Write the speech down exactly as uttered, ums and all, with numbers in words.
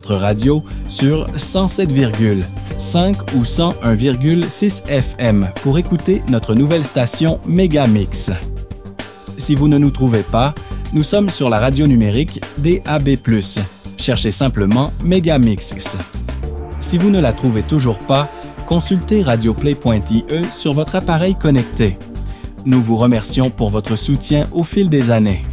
notre radio sur cent sept virgule cinq ou cent un virgule six F M pour écouter notre nouvelle station Megamix. Si vous ne nous trouvez pas, nous sommes sur la radio numérique D A B plus. Cherchez simplement Megamix. Si vous ne la trouvez toujours pas, consultez radioplay point I E sur votre appareil connecté. Nous vous remercions pour votre soutien au fil des années.